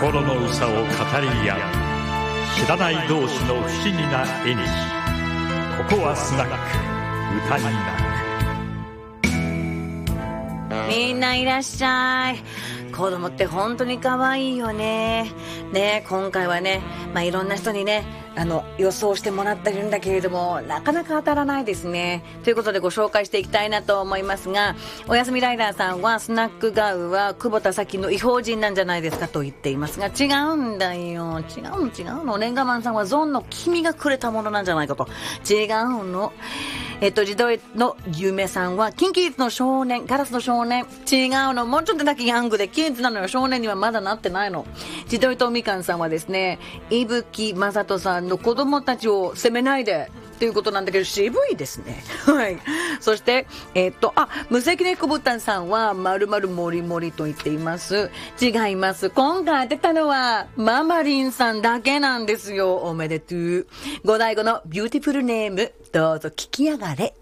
心の憂さを語り合う知らない同士の不思議な縁。ここはスナック歌になく。 みんないらっしゃい。子供って本当に可愛いよね。ね、今回はね、いろんな人にね、予想してもらってるんだけれども、なかなか当たらないですね。ということでご紹介していきたいなと思いますが、おやすみライダーさんはスナックガウは久保田早紀の異邦人なんじゃないですかと言っていますが、違うんだよ。違うの。レンガマンさんはゾンの君がくれたものなんじゃないかと。違うの。自動の夢さんはキンキーズの少年、ガラスの少年。違うの。もうちょっとだけヤングでキッズなのよ。少年にはまだなってないの。自動とみかんさんはですね、伊吹正人さんの子供たちを責めないでということなんだけど、渋いですね。はい。そして、無責任こぶたんさんは〇〇もりもりと言っています。違います。今回当てたのはママリンさんだけなんですよ。おめでとう。五代五のビューティフルネーム、どうぞ聞きやがれ。